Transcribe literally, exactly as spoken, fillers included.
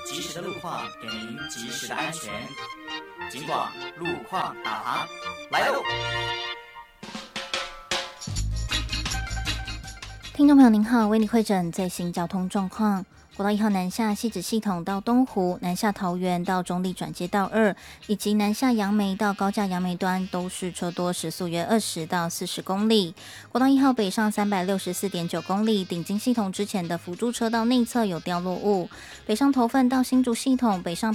及时的路况，给您及时的安全。警广路况导航来喽！ 听众朋友您好，为你汇诊最新交通状况。国道一号南下汐止系统到东湖，南下桃园到中立转接道二，以及南下杨梅到高架杨梅端都是车多，时速约二十到四十公里。国道一号北上三百六十四点九公里，顶金系统之前的辅助车道内侧有掉落物。北上头份到新竹系统，北上